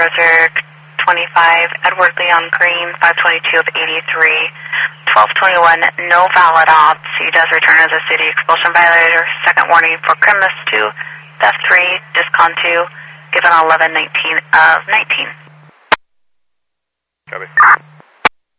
Cruiser 25, Edward Leon Green, 522 of 83. 1221, no valid ops. He does return as a city expulsion violator. Second warning for criminals 2, theft 3, discon 2, given 1119 of 19. Copy.